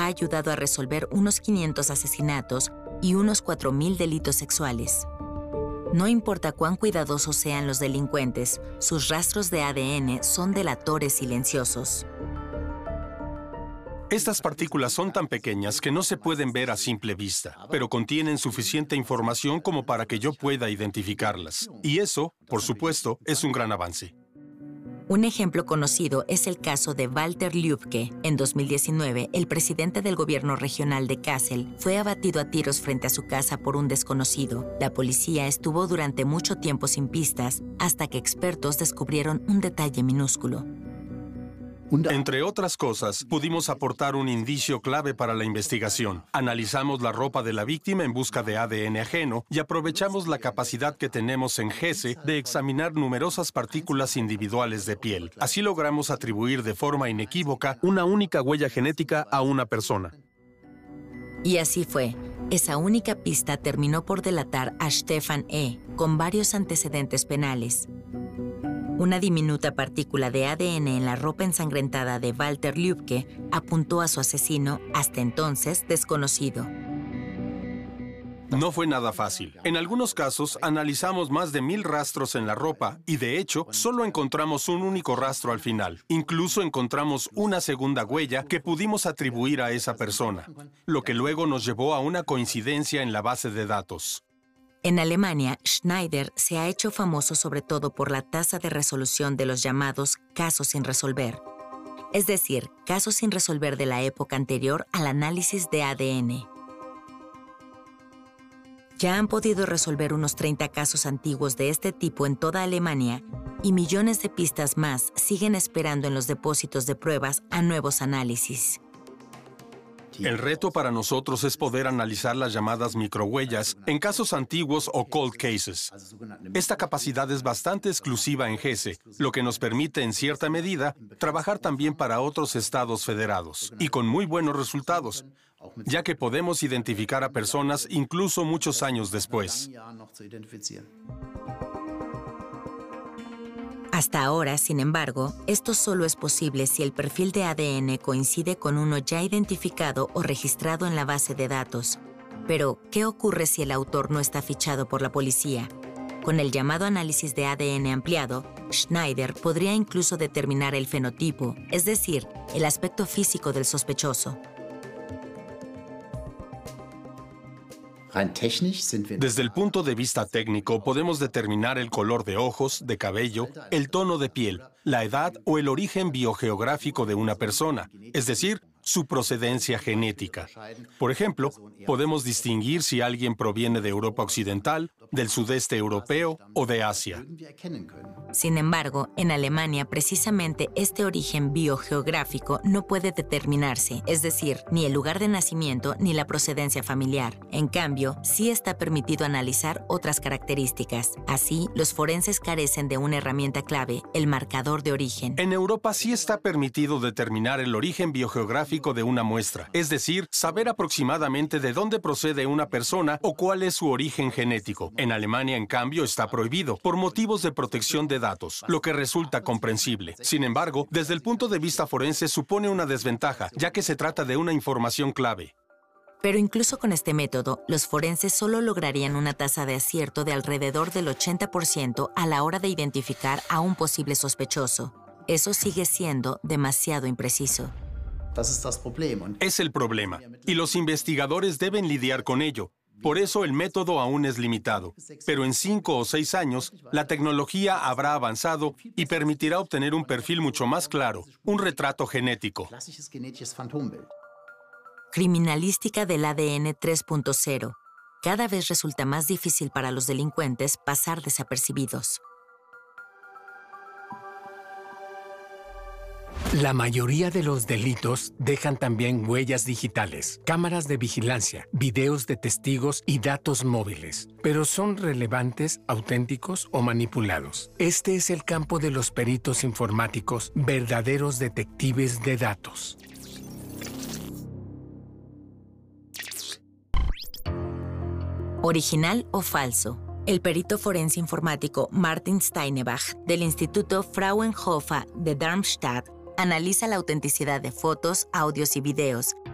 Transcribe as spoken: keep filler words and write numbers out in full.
ayudado a resolver unos quinientos asesinatos y unos cuatro mil delitos sexuales. No importa cuán cuidadosos sean los delincuentes, sus rastros de A D N son delatores silenciosos. Estas partículas son tan pequeñas que no se pueden ver a simple vista, pero contienen suficiente información como para que yo pueda identificarlas. Y eso, por supuesto, es un gran avance. Un ejemplo conocido es el caso de Walter Lübcke. En dos mil diecinueve, el presidente del gobierno regional de Kassel fue abatido a tiros frente a su casa por un desconocido. La policía estuvo durante mucho tiempo sin pistas hasta que expertos descubrieron un detalle minúsculo. Entre otras cosas, pudimos aportar un indicio clave para la investigación. Analizamos la ropa de la víctima en busca de A D N ajeno y aprovechamos la capacidad que tenemos en Hesse de examinar numerosas partículas individuales de piel. Así logramos atribuir de forma inequívoca una única huella genética a una persona. Y así fue. Esa única pista terminó por delatar a Stefan E., con varios antecedentes penales. Una diminuta partícula de A D N en la ropa ensangrentada de Walter Lübcke apuntó a su asesino, hasta entonces desconocido. No fue nada fácil. En algunos casos, analizamos más de mil rastros en la ropa y, de hecho, solo encontramos un único rastro al final. Incluso encontramos una segunda huella que pudimos atribuir a esa persona, lo que luego nos llevó a una coincidencia en la base de datos. En Alemania, Schneider se ha hecho famoso sobre todo por la tasa de resolución de los llamados casos sin resolver, es decir, casos sin resolver de la época anterior al análisis de A D N. Ya han podido resolver unos treinta casos antiguos de este tipo en toda Alemania y millones de pistas más siguen esperando en los depósitos de pruebas a nuevos análisis. El reto para nosotros es poder analizar las llamadas microhuellas en casos antiguos o cold cases. Esta capacidad es bastante exclusiva en Hesse, lo que nos permite, en cierta medida, trabajar también para otros estados federados, y con muy buenos resultados, ya que podemos identificar a personas incluso muchos años después. Hasta ahora, sin embargo, esto solo es posible si el perfil de A D N coincide con uno ya identificado o registrado en la base de datos. Pero, ¿qué ocurre si el autor no está fichado por la policía? Con el llamado análisis de A D N ampliado, Schneider podría incluso determinar el fenotipo, es decir, el aspecto físico del sospechoso. Desde el punto de vista técnico, podemos determinar el color de ojos, de cabello, el tono de piel, la edad o el origen biogeográfico de una persona, es decir, su procedencia genética. Por ejemplo, podemos distinguir si alguien proviene de Europa Occidental, del sudeste europeo o de Asia. Sin embargo, en Alemania, precisamente este origen biogeográfico no puede determinarse, es decir, ni el lugar de nacimiento ni la procedencia familiar. En cambio, sí está permitido analizar otras características. Así, los forenses carecen de una herramienta clave, el marcador de origen. En Europa sí está permitido determinar el origen biogeográfico de una muestra, es decir, saber aproximadamente de dónde procede una persona o cuál es su origen genético. En Alemania, en cambio, está prohibido, por motivos de protección de datos, lo que resulta comprensible. Sin embargo, desde el punto de vista forense supone una desventaja, ya que se trata de una información clave. Pero incluso con este método, los forenses solo lograrían una tasa de acierto de alrededor del ochenta por ciento a la hora de identificar a un posible sospechoso. Eso sigue siendo demasiado impreciso. Es el problema, y los investigadores deben lidiar con ello. Por eso el método aún es limitado. Pero en cinco o seis años, la tecnología habrá avanzado y permitirá obtener un perfil mucho más claro, un retrato genético. Criminalística del A D N tres punto cero. Cada vez resulta más difícil para los delincuentes pasar desapercibidos. La mayoría de los delitos dejan también huellas digitales, cámaras de vigilancia, videos de testigos y datos móviles. Pero ¿son relevantes, auténticos o manipulados? Este es el campo de los peritos informáticos, verdaderos detectives de datos. ¿Original o falso? El perito forense informático Martin Steinebach del Instituto Fraunhofer de Darmstadt analiza la autenticidad de fotos, audios y videos